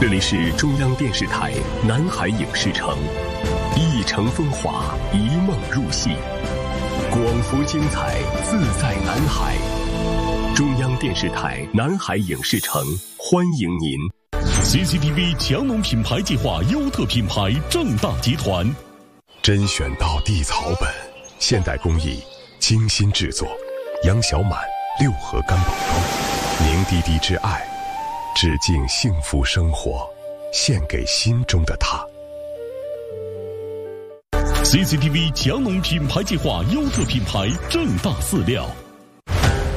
这里是中央电视台南海影视城，一城风华，一梦入戏，广福精彩，自在南海。中央电视台南海影视城欢迎您。 CCTV 强农品牌计划优特品牌正大集团， 甄选到地草本，现代工艺精心制作，杨小满六合干宝糕，凝滴滴之爱，致敬幸福生活，献给心中的他。 CCTV 强农品牌计划优特品牌正大饲料。